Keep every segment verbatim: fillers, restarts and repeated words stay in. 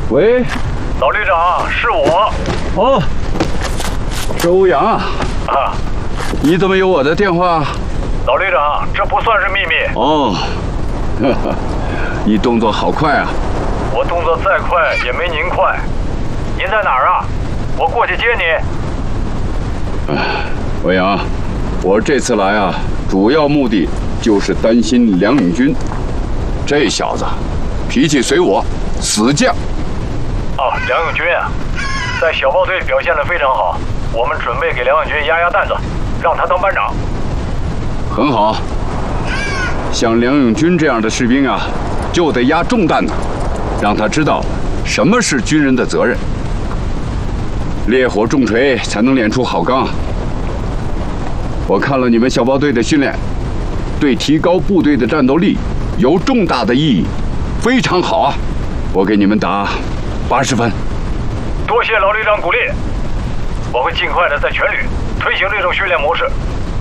喂， 老旅长，是我。 哦，是欧阳啊。 啊， 你怎么有我的电话？ 老旅长，这不算是秘密。 哦，呵呵，你动作好快啊！ 我动作再快也没您快。您在哪儿啊？我过去接你。 哎，欧阳，我这次来啊，主要目的就是担心梁永军。这小子脾气随我，死犟。 哦，梁永军啊，在小豹队表现得非常好，我们准备给梁永军压压担子，让他当班长。 很好，像梁永军这样的士兵啊，就得压重担子，让他知道什么是军人的责任。烈火重锤才能练出好钢。我看了你们小豹队的训练，对提高部队的战斗力有重大的意义，非常好啊！我给你们打八十分。 多谢老旅长鼓励，我会尽快的在全旅推行这种训练模式。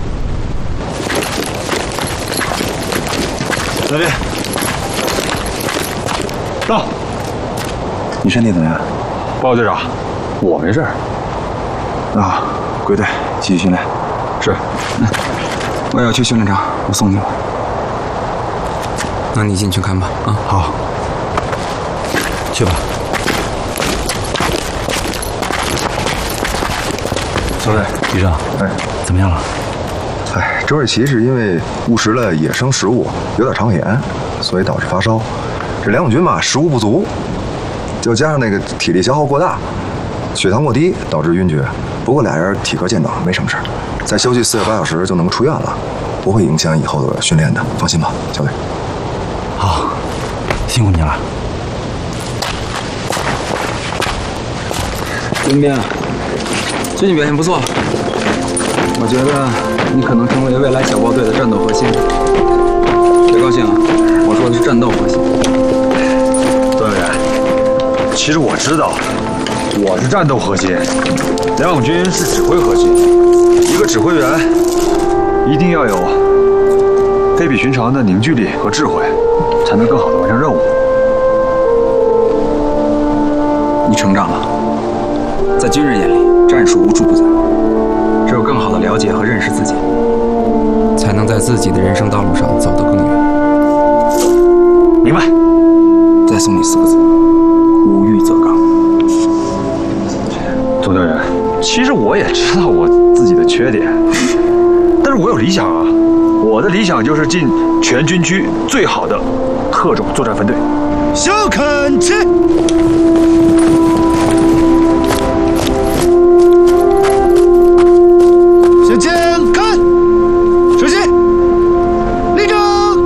教练，到。 你身体怎么样？ 报告队长，我没事。 啊，归队，继续训练。 是。 嗯，我也要去训练场，我送你吧。 那你进去看吧。啊， 好。 去吧。 小队， 旅长， 哎， 怎么样了？ 哎，周瑞奇是因为误食了野生食物，有点肠胃炎，所以导致发烧。这梁永军嘛，食物不足，就加上那个体力消耗过大，血糖过低，导致晕厥。不过俩人体格健壮，没什么事儿，再休息四十八小时就能够出院了，不会影响以后的训练的，放心吧，小队。 好，辛苦你了。林斌，最近表现不错，我觉得你可能成为未来小豹队的战斗核心。别高兴啊，我说的是战斗核心。 段委员，其实我知道，我是战斗核心，梁永军是指挥核心。一个指挥员一定要有非比寻常的凝聚力和智慧，才能更好的完成任务。 你成长了，在军人眼里，战术无处不在。只有更好的了解和认识自己，才能在自己的人生道路上走得更远。 明白。 再送你四个字：无欲则刚。 总教员，其实我也知道我自己的缺点，但是我有理想啊！我的理想就是进全军区最好的特种作战分队。 小看起。向前看，射击，立正。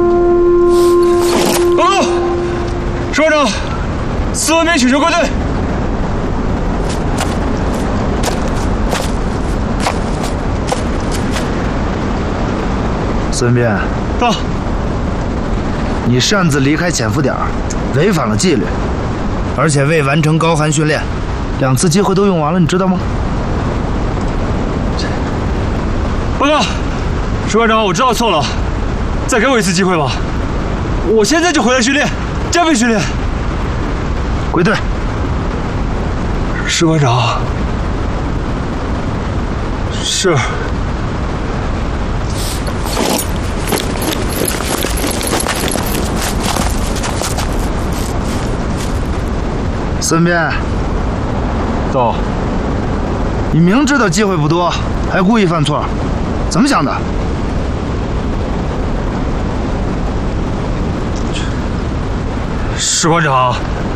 报告，士官长，四万名请求归队。 孙膑， 到。 你擅自离开潜伏点，违反了纪律，而且未完成高寒训练，两次机会都用完了，你知道吗？ 报告，士官长，我知道错了，再给我一次机会吧。我现在就回来训练，加倍训练。 归队。 士官长。是。 孙膑， 到。 你明知道机会不多，还故意犯错，怎么想的？ 士官长，